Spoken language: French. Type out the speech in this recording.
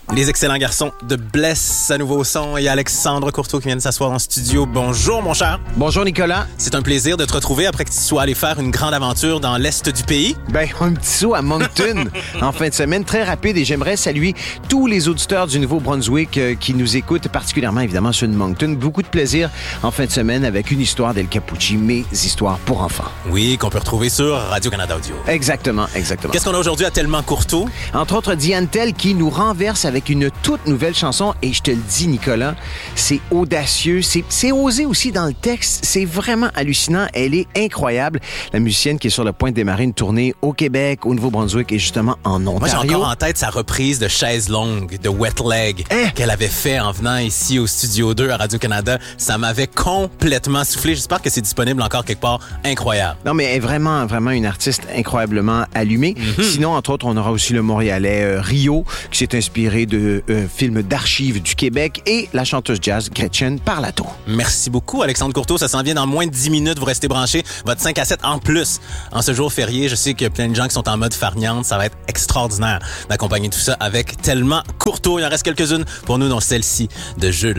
Les excellents garçons de Blesse à nouveau son et Alexandre Courteau qui viennent s'asseoir en studio. Bonjour, mon cher. Bonjour, Nicolas. C'est un plaisir de te retrouver après que tu sois allé faire une grande aventure dans l'est du pays. Ben, un petit saut à Moncton en fin de semaine, très rapide, et j'aimerais saluer tous les auditeurs du Nouveau-Brunswick qui nous écoutent, particulièrement, évidemment, ceux de Moncton. Beaucoup de plaisir en fin de semaine avec une histoire d'El Capucci, mes histoires pour enfants. Oui, qu'on peut retrouver sur Radio-Canada Audio. Exactement. Qu'est-ce qu'on a aujourd'hui à Tellement Courteau? Entre autres, Diane Tell qui nous renverse avec une toute nouvelle chanson, et je te le dis, Nicolas, c'est audacieux, c'est osé aussi dans le texte, c'est vraiment hallucinant, elle est incroyable. La musicienne qui est sur le point de démarrer une tournée au Québec, au Nouveau-Brunswick et justement en Ontario. Moi, j'ai encore en tête sa reprise de Chaise longue, de Wet Leg, qu'elle avait fait en venant ici au Studio 2 à Radio-Canada. Ça m'avait complètement soufflé. J'espère que c'est disponible encore quelque part. Incroyable. Non, mais elle est vraiment une artiste incroyablement allumée. Sinon, entre autres, on aura aussi le Montréalais Rio, qui s'est inspiré de film d'archives du Québec, et la chanteuse jazz Gretchen Parlato. Merci beaucoup, Alexandre Courteau. Ça s'en vient dans moins de 10 minutes. Vous restez branchés. Votre 5 à 7 en plus. En ce jour férié, je sais qu'il y a plein de gens qui sont en mode farniente. Ça va être extraordinaire d'accompagner tout ça avec Tellement Courteau. Il en reste quelques-unes pour nous dans celle-ci de jeu de